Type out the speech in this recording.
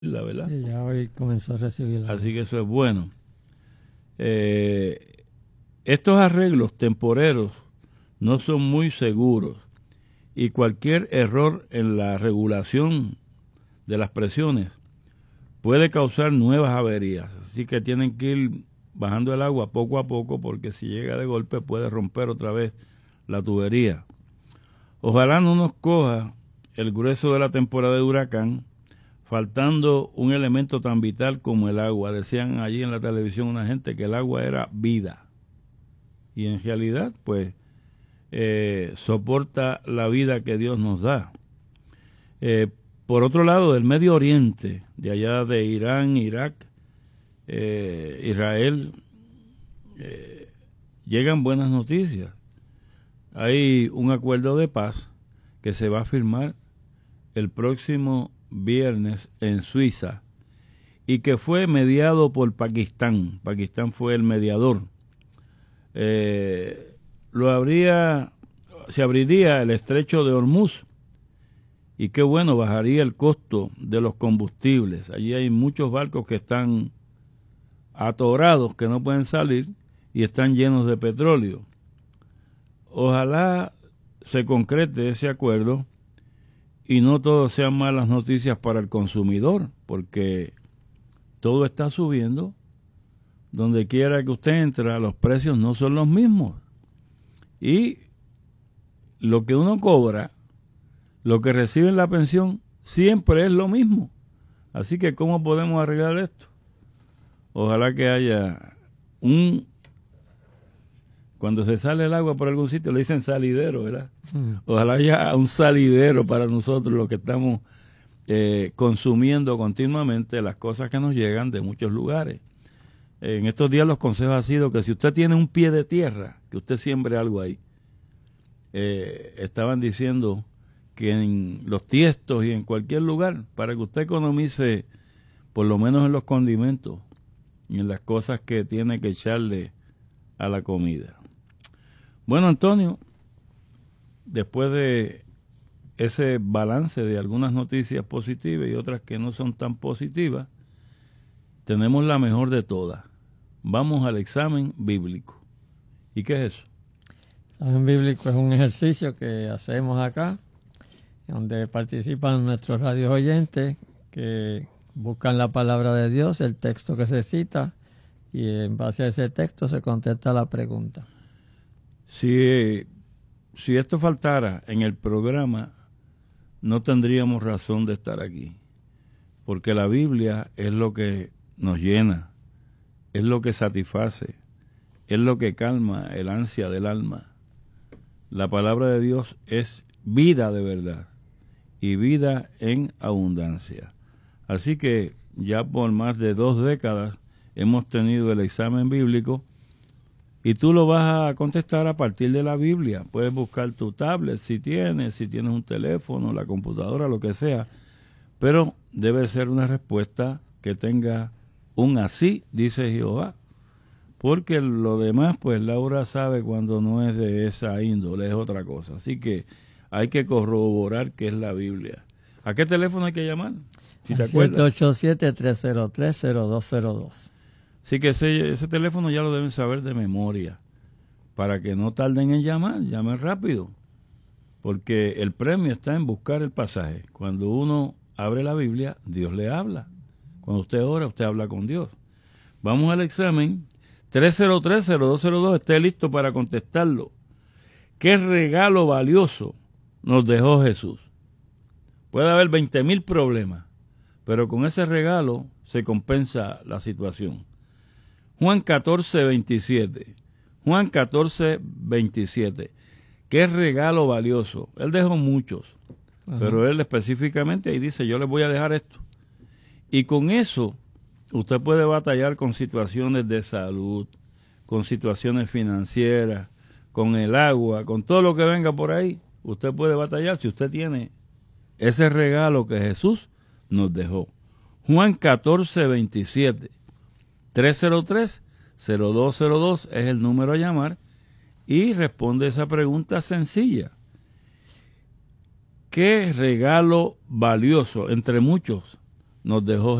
la verdad. Sí, ya hoy comenzó a recibirla. Así que eso es bueno. Estos arreglos temporeros no son muy seguros y cualquier error en la regulación de las presiones puede causar nuevas averías. Así que tienen que ir bajando el agua poco a poco, porque si llega de golpe puede romper otra vez la tubería. Ojalá no nos coja el grueso de la temporada de huracán faltando un elemento tan vital como el agua. Decían allí en la televisión una gente que el agua era vida. Y en realidad, pues, soporta la vida que Dios nos da. Por otro lado, del Medio Oriente, de allá de Irán, Irak, Israel, llegan buenas noticias. Hay un acuerdo de paz que se va a firmar el próximo viernes en Suiza y que fue mediado por Pakistán. Pakistán fue el mediador. Se abriría el estrecho de Hormuz y qué bueno, bajaría el costo de los combustibles. Allí hay muchos barcos que están atorados, que no pueden salir y están llenos de petróleo. Ojalá se concrete ese acuerdo y no todo sean malas noticias para el consumidor, porque todo está subiendo. Donde quiera que usted entre, los precios no son los mismos. Y lo que uno cobra, lo que recibe en la pensión, siempre es lo mismo. Así que, ¿cómo podemos arreglar esto? Ojalá que haya cuando se sale el agua por algún sitio le dicen salidero, ¿verdad? Ojalá haya un salidero para nosotros, los que estamos consumiendo continuamente las cosas que nos llegan de muchos lugares. En estos días los consejos han sido que si usted tiene un pie de tierra, que usted siembre algo ahí. Estaban diciendo que en los tiestos y en cualquier lugar, para que usted economice por lo menos en los condimentos y en las cosas que tiene que echarle a la comida. Bueno, Antonio, después de ese balance de algunas noticias positivas y otras que no son tan positivas, tenemos la mejor de todas. Vamos al examen bíblico. ¿Y qué es eso? El examen bíblico es un ejercicio que hacemos acá, donde participan nuestros radios oyentes que buscan la palabra de Dios, el texto que se cita, y en base a ese texto se contesta la pregunta. Si esto faltara en el programa, no tendríamos razón de estar aquí, porque la Biblia es lo que nos llena, es lo que satisface, es lo que calma el ansia del alma. La palabra de Dios es vida de verdad y vida en abundancia. Así que ya por más de 2 décadas hemos tenido el examen bíblico y tú lo vas a contestar a partir de la Biblia. Puedes buscar tu tablet si tienes un teléfono, la computadora, lo que sea, pero debe ser una respuesta que tenga un así, dice Jehová, porque lo demás, pues Laura sabe cuando no es de esa índole, es otra cosa. Así que hay que corroborar qué es la Biblia. ¿A qué teléfono hay que llamar? Si te acuerdas. 787-303-0202. Así que ese teléfono ya lo deben saber de memoria, para que no tarden en llamar, llamen rápido, porque el premio está en buscar el pasaje. Cuando uno abre la Biblia, Dios le habla. Cuando usted ora, usted habla con Dios. Vamos al examen. 303-0202, esté listo para contestarlo. ¿Qué regalo valioso nos dejó Jesús? Puede haber 20,000 problemas, pero con ese regalo se compensa la situación. Juan 14:27. Juan 14:27. ¿Qué regalo valioso? Él dejó muchos, pero él específicamente ahí dice, yo les voy a dejar esto. Y con eso usted puede batallar con situaciones de salud, con situaciones financieras, con el agua, con todo lo que venga por ahí. Usted puede batallar si usted tiene ese regalo que Jesús nos dejó. Juan 14:27. 303-0202 es el número a llamar y responde esa pregunta sencilla. ¿Qué regalo valioso, entre muchos, nos dejó